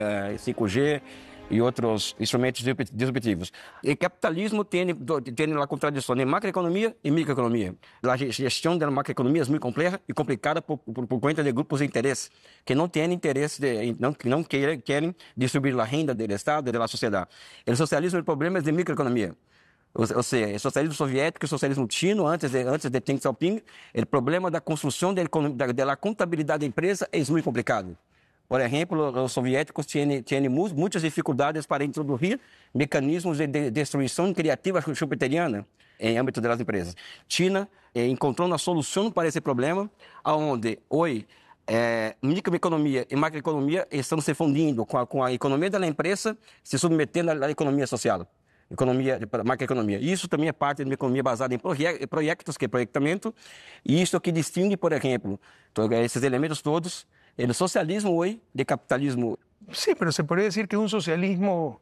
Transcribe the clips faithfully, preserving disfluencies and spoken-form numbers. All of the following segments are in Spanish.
uh, cinco G e outros instrumentos disruptivos. E capitalismo tem, tem a contradição de macroeconomia e microeconomia. A gestão da macroeconomia é muito complexa e complicada por, por, por conta de grupos de interesse que não têm interesse, de, não, que não querem, querem distribuir a renda do Estado e da sociedade. O socialismo é problema de microeconomia. Ou, ou seja, o socialismo soviético e o socialismo chino, antes de, antes de Deng Xiaoping, o problema da construção da, da, da contabilidade da empresa é muito complicado. Por exemplo, os soviéticos tinham, tinham muitas dificuldades para introduzir mecanismos de destruição criativa chupeteriana em âmbito das empresas. China eh, encontrou uma solução para esse problema, onde hoje eh, microeconomia e macroeconomia estão se fundindo com a, com a economia da empresa, se submetendo à, à economia social. Economia, macroeconomia. Isso também é parte de uma economia baseada em projetos, que é projetamento, e isso que distingue, por exemplo, esses elementos todos, el socialismo hoy de capitalismo. Sí, pero se podría decir que es un socialismo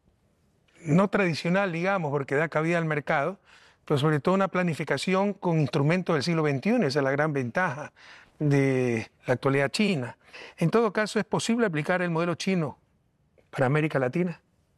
no tradicional, digamos, porque da cabida al mercado, pero sobre todo una planificación con instrumentos del siglo veintiuno. Esa es la gran ventaja de la actualidad china. En todo caso, ¿es posible aplicar el modelo chino para América Latina?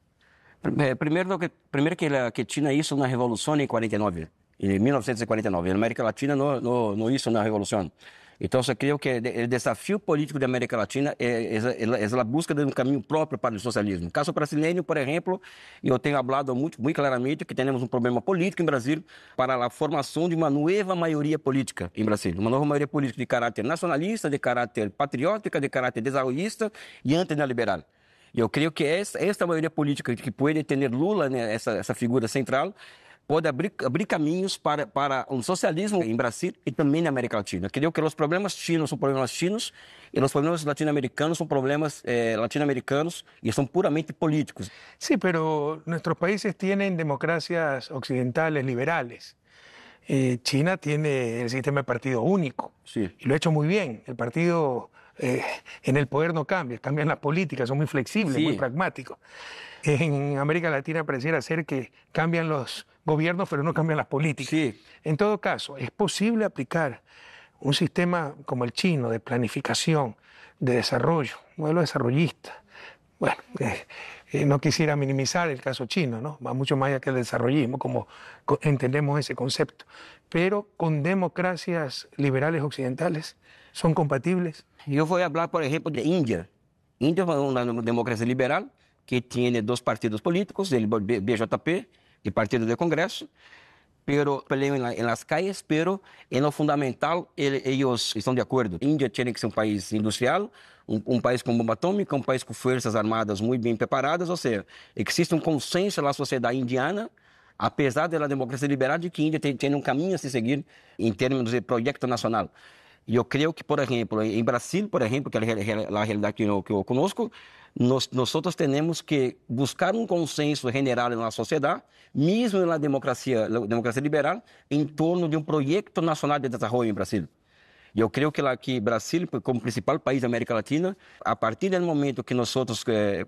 Primeiro que, primeiro que, la, que China hizo una revolución en cuarenta y nueve, en mil novecientos cuarenta y nueve. En América Latina no, no, no hizo una revolución. Então, eu creio que o desafio político da América Latina é, é, é a busca de um caminho próprio para o socialismo. No caso brasileiro, por exemplo, eu tenho falado muito, muito claramente que temos um problema político em Brasil para a formação de uma nova maioria política em Brasil. Uma nova maioria política de caráter nacionalista, de caráter patriótica, de caráter desenvolvista e anti-neoliberal. Eu creio que essa, essa maioria política que pode ter Lula, né, essa, essa figura central, pode abrir, abrir caminhos para, para um socialismo em Brasil e também na América Latina. Creio que os problemas chinos são problemas chinos e os problemas latino-americanos são problemas eh, latino-americanos e são puramente políticos. Sí, pero nuestros países tienen democracias occidentales liberales. Eh, China tiene el sistema de partido único, sí, y lo ha hecho muy bien. El partido eh, en el poder no cambia, cambian las políticas, son muy flexibles, sí, muy pragmáticos. En América Latina pareciera ser que cambian los gobiernos, pero no cambian las políticas. Sí. En todo caso, ¿es posible aplicar un sistema como el chino de planificación, de desarrollo, modelo desarrollista? Bueno, eh, eh, no quisiera minimizar el caso chino, ¿no? Va mucho más allá que el desarrollismo, como entendemos ese concepto. Pero con democracias liberales occidentales, ¿son compatibles? Eu vou falar, por exemplo, de Índia. Índia é uma democracia liberal que tem dois partidos políticos, o B J P e Partido do Congresso, pero peleam em las calles, pero em lo fundamental eles estão de acordo. A Índia tem que ser um país industrial, um, um país com bomba atômica, um país com forças armadas muito bem preparadas, ou seja, existe um consenso na sociedade indiana, apesar da democracia liberal, de que a Índia tem, tem um caminho a se seguir em termos de projeto nacional. E eu creio que, por exemplo, em Brasil, por exemplo, que é a realidade que eu, que eu conosco, nós, nós temos que buscar um consenso general na sociedade, mesmo na democracia, na democracia liberal, em torno de um projeto nacional de desenvolvimento em Brasil. E eu creio que lá que Brasil, como principal país da América Latina, a partir do momento que nós eh,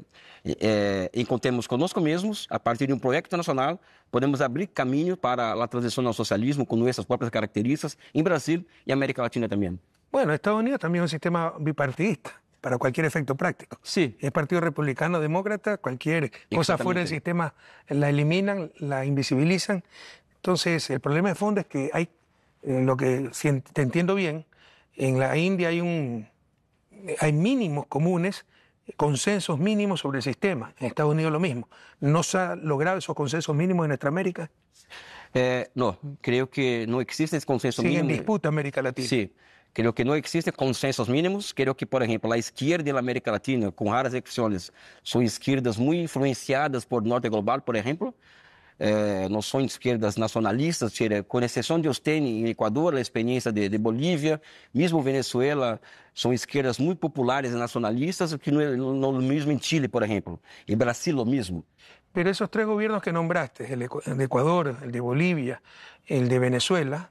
eh, encontremos conosco mesmos, a partir de um projeto nacional, podemos abrir caminho para a transição ao socialismo com nossas próprias características em Brasil e América Latina também. Bueno, Estados Unidos también es un sistema bipartidista para cualquier efecto práctico. Sí. Es partido republicano, demócrata, cualquier cosa fuera del sistema la eliminan, la invisibilizan. Entonces, el problema de fondo es que hay, eh, lo que si te entiendo bien, en la India hay un hay mínimos comunes, consensos mínimos sobre el sistema. En Estados Unidos lo mismo. ¿No se ha logrado esos consensos mínimos en nuestra América? Eh, no, creo que no existe ese consenso Sigue mínimo. en disputa América Latina. Sí, creo que no existen consensos mínimos. Creo que, por ejemplo, la izquierda de la América Latina, con raras excepciones, son izquierdas muy influenciadas por Norte Global, por ejemplo. Eh, não são esquerdas nacionalistas, com exceção de usted em Equador, a experiência de, de Bolívia, mesmo Venezuela, são esquerdas muito populares e nacionalistas, que no, no, no mesmo em Chile, por exemplo, em Brasil, o mesmo. Pero esos tres gobiernos que nombraste, el de Ecuador, el de Bolivia, el de Venezuela,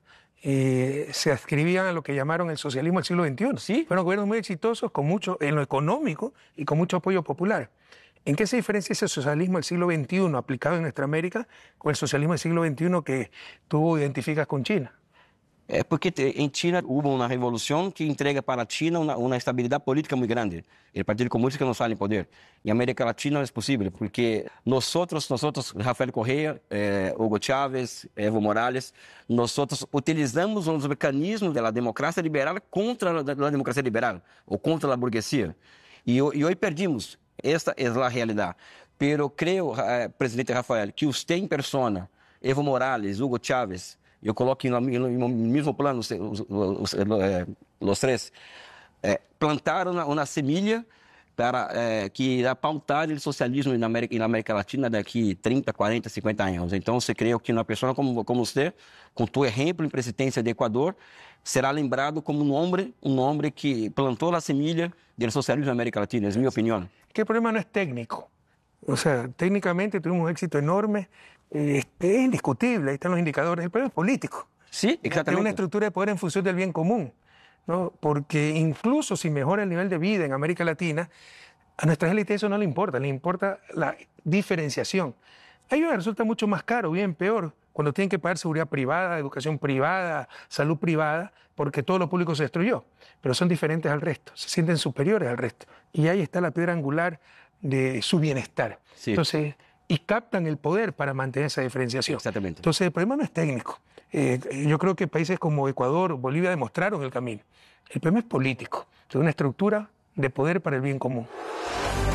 eh, se adscribían a lo que llamaron el socialismo del siglo veintiuno. Sí. Fueron gobiernos muy exitosos con mucho, en lo económico y con mucho apoyo popular. ¿En qué se diferencia ese socialismo del siglo veintiuno aplicado en nuestra América con el socialismo del siglo veintiuno que tú identificas con China? É porque te, em China houve uma revolução que entrega para a China uma, uma estabilidade política muito grande. O Partido Comunista não sai em poder. Em América Latina não é possível, porque nós outros, nós outros, Rafael Correa, eh, Hugo Chávez, Evo Morales, nós outros utilizamos os mecanismos da democracia liberal contra a democracia liberal ou contra a burguesia. E, e hoje perdimos. Esta é a realidade. Pero creio, eh, presidente Rafael, que você em persona, Evo Morales, Hugo Chávez, eu coloco no, no mesmo plano os, os, os, os três, eh, plantaram uma, uma semilha para eh, que irá pautar o socialismo na América, na América Latina daqui trinta, quarenta, cinquenta anos. Então, você creio que uma pessoa como, como você, com tu exemplo em presidência do Equador, será lembrado como um homem, um homem que plantou a semilha do socialismo na América Latina, é a minha opinião. Que o problema não é técnico. O sea, técnicamente tuvimos un éxito enorme, eh, es indiscutible, ahí están los indicadores. El problema es político. Sí, exactamente. Es una estructura de poder en función del bien común, ¿no? Porque incluso si mejora el nivel de vida en América Latina, a nuestras élites eso no le importa, le importa la diferenciación. A ellos les resulta mucho más caro, bien peor, cuando tienen que pagar seguridad privada, educación privada, salud privada, porque todo lo público se destruyó. Pero son diferentes al resto, se sienten superiores al resto. Y ahí está la piedra angular de su bienestar. Sí. Entonces, y captan el poder para mantener esa diferenciación. Exactamente. Entonces, el problema no es técnico. Eh, yo creo que países como Ecuador, Bolivia demostraron el camino. El problema es político, es una estructura de poder para el bien común.